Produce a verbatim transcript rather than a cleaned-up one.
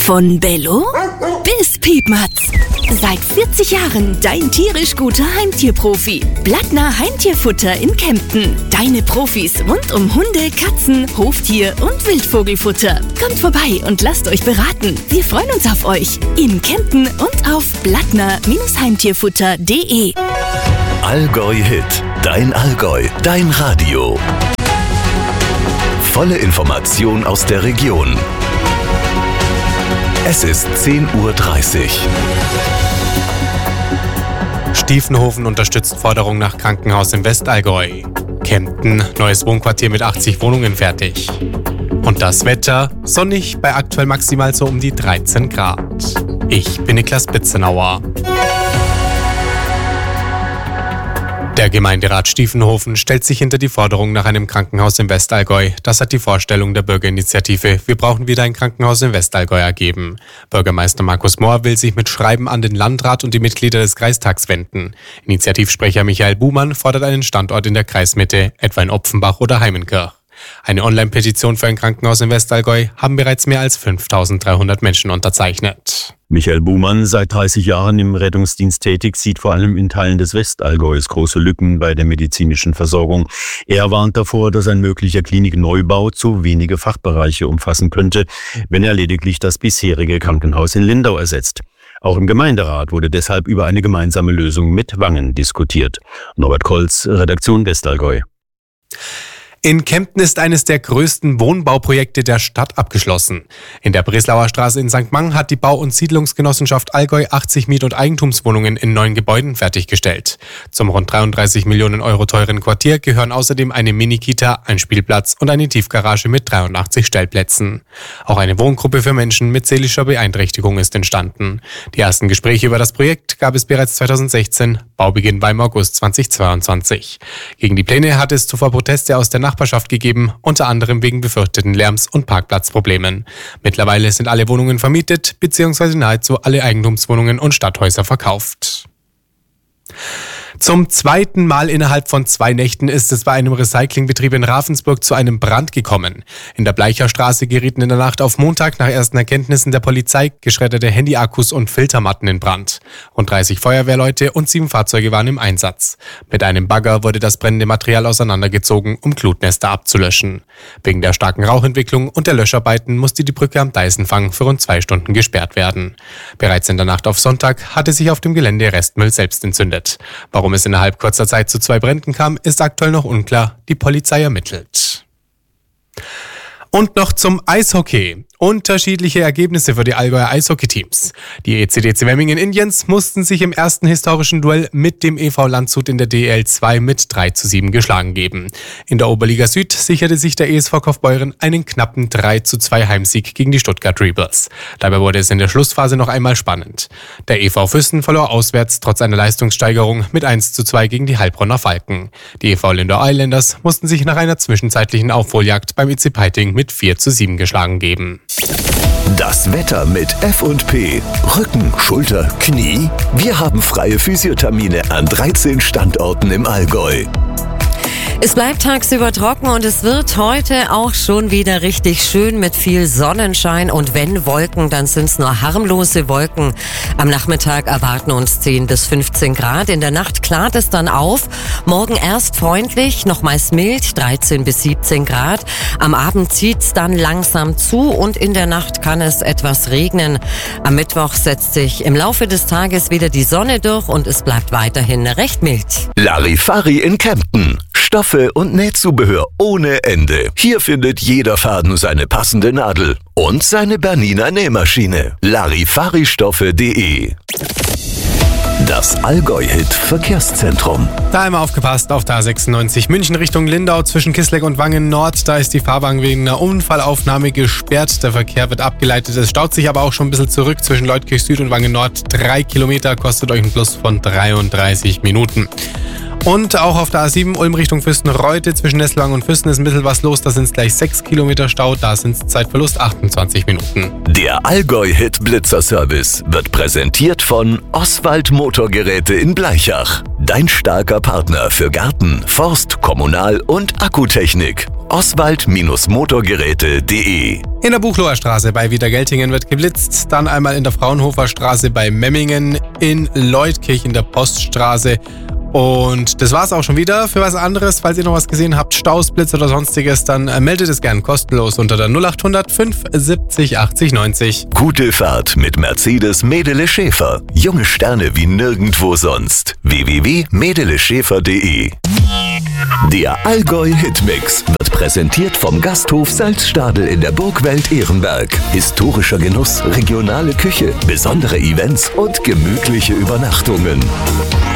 Von Bello bis Piepmatz. Seit vierzig Jahren dein tierisch guter Heimtierprofi. Blattner Heimtierfutter in Kempten. Deine Profis rund um Hunde, Katzen, Hoftier und Wildvogelfutter. Kommt vorbei und lasst euch beraten. Wir freuen uns auf euch. In Kempten und auf blattner Heimtierfutter punkt de. Allgäu Hit. Dein Allgäu. Dein Radio. Volle Information aus der Region. Es ist zehn Uhr dreißig. Stiefenhofen unterstützt Forderung nach Krankenhaus im Westallgäu. Kempten, neues Wohnquartier mit achtzig Wohnungen fertig. Und das Wetter, sonnig bei aktuell maximal so um die dreizehn Grad. Ich bin Niklas Bitzenauer. Der Gemeinderat Stiefenhofen stellt sich hinter die Forderung nach einem Krankenhaus im Westallgäu. Das hat die Vorstellung der Bürgerinitiative Wir brauchen wieder ein Krankenhaus im Westallgäu ergeben. Bürgermeister Markus Mohr will sich mit Schreiben an den Landrat und die Mitglieder des Kreistags wenden. Initiativsprecher Michael Buhmann fordert einen Standort in der Kreismitte, etwa in Opfenbach oder Heimenkirch. Eine Online-Petition für ein Krankenhaus im Westallgäu haben bereits mehr als fünftausenddreihundert Menschen unterzeichnet. Michael Buhmann, seit dreißig Jahren im Rettungsdienst tätig, sieht vor allem in Teilen des Westallgäus große Lücken bei der medizinischen Versorgung. Er warnt davor, dass ein möglicher Klinikneubau zu wenige Fachbereiche umfassen könnte, wenn er lediglich das bisherige Krankenhaus in Lindau ersetzt. Auch im Gemeinderat wurde deshalb über eine gemeinsame Lösung mit Wangen diskutiert. Norbert Kolz, Redaktion Westallgäu. In Kempten ist eines der größten Wohnbauprojekte der Stadt abgeschlossen. In der Breslauer Straße in Sankt Mang hat die Bau- und Siedlungsgenossenschaft Allgäu achtzig Miet- und Eigentumswohnungen in neun Gebäuden fertiggestellt. Zum rund dreiunddreißig Millionen Euro teuren Quartier gehören außerdem eine Mini-Kita, ein Spielplatz und eine Tiefgarage mit dreiundachtzig Stellplätzen. Auch eine Wohngruppe für Menschen mit seelischer Beeinträchtigung ist entstanden. Die ersten Gespräche über das Projekt gab es bereits zweitausendsechzehn, Baubeginn war im August zweitausendzweiundzwanzig. Gegen die Pläne hat es zuvor Proteste aus der Nachbarschaft gegeben, unter anderem wegen befürchteten Lärms- und Parkplatzproblemen. Mittlerweile sind alle Wohnungen vermietet, beziehungsweise nahezu alle Eigentumswohnungen und Stadthäuser verkauft. Zum zweiten Mal innerhalb von zwei Nächten ist es bei einem Recyclingbetrieb in Ravensburg zu einem Brand gekommen. In der Bleicherstraße gerieten in der Nacht auf Montag nach ersten Erkenntnissen der Polizei geschredderte Handyakkus und Filtermatten in Brand. Rund dreißig Feuerwehrleute und sieben Fahrzeuge waren im Einsatz. Mit einem Bagger wurde das brennende Material auseinandergezogen, um Glutnester abzulöschen. Wegen der starken Rauchentwicklung und der Löscharbeiten musste die Brücke am Deisenfang für rund zwei Stunden gesperrt werden. Bereits in der Nacht auf Sonntag hatte sich auf dem Gelände Restmüll selbst entzündet. Warum es innerhalb kurzer Zeit zu zwei Bränden kam, ist aktuell noch unklar. Die Polizei ermittelt. Und noch zum Eishockey. Unterschiedliche Ergebnisse für die Allgäuer Eishockey-Teams. Die E C D Memmingen Indians mussten sich im ersten historischen Duell mit dem E V Landshut in der D E L zwei mit drei zu sieben geschlagen geben. In der Oberliga Süd sicherte sich der E S V Kaufbeuren einen knappen drei zu zwei Heimsieg gegen die Stuttgart Rebels. Dabei wurde es in der Schlussphase noch einmal spannend. Der E V Füssen verlor auswärts trotz einer Leistungssteigerung mit eins zu zwei gegen die Heilbronner Falken. Die E V Lindau Islanders mussten sich nach einer zwischenzeitlichen Aufholjagd beim E C Peiting mit vier zu sieben geschlagen geben. Das Wetter mit F und P. Rücken, Schulter, Knie. Wir haben freie Physiothermine an dreizehn Standorten im Allgäu. Es bleibt tagsüber trocken und es wird heute auch schon wieder richtig schön mit viel Sonnenschein und wenn Wolken, dann sind es nur harmlose Wolken. Am Nachmittag erwarten uns zehn bis fünfzehn Grad. In der Nacht klart es dann auf. Morgen erst freundlich, nochmals mild, dreizehn bis siebzehn Grad. Am Abend zieht es dann langsam zu und in der Nacht kann es etwas regnen. Am Mittwoch setzt sich im Laufe des Tages wieder die Sonne durch und es bleibt weiterhin recht mild. Larifari in Kempten. Stoffe und Nähzubehör ohne Ende. Hier findet jeder Faden seine passende Nadel und seine Bernina Nähmaschine. Larifaristoffe punkt de. Das Allgäu-Hit Verkehrszentrum. Da einmal aufgepasst auf der A sechsundneunzig München Richtung Lindau zwischen Kissleck und Wangen Nord. Da ist die Fahrbahn wegen einer Unfallaufnahme gesperrt. Der Verkehr wird abgeleitet. Es staut sich aber auch schon ein bisschen zurück zwischen Leutkirch Süd und Wangen Nord. Drei Kilometer kostet euch ein Plus von dreiunddreißig Minuten. Und auch auf der A sieben Ulm Richtung Fürstenreute zwischen Nesselwang und Füssen ist ein bisschen was los. Da sind es gleich sechs Kilometer Stau, da sind es Zeitverlust achtundzwanzig Minuten. Der Allgäu-Hit Blitzer Service wird präsentiert von Oswald Motorgeräte in Bleichach. dein starker Partner für Garten, Forst, Kommunal- und Akkutechnik. Oswald Motorgeräte punkt de. In der Buchloher Straße bei Wiedergeltingen wird geblitzt, dann einmal in der Fraunhofer Straße bei Memmingen, in Leutkirch in der Poststraße. Und das war's auch schon wieder. Für was anderes, falls ihr noch was gesehen habt, Staus, Blitz oder sonstiges, dann meldet es gern kostenlos unter der null acht hundert fünf siebzig achtzig neunzig. Gute Fahrt mit Mercedes Medele Schäfer. Junge Sterne wie nirgendwo sonst. w w w punkt medele schäfer punkt de. Der Allgäu Hitmix wird präsentiert vom Gasthof Salzstadel in der Burgwelt Ehrenberg. Historischer Genuss, regionale Küche, besondere Events und gemütliche Übernachtungen.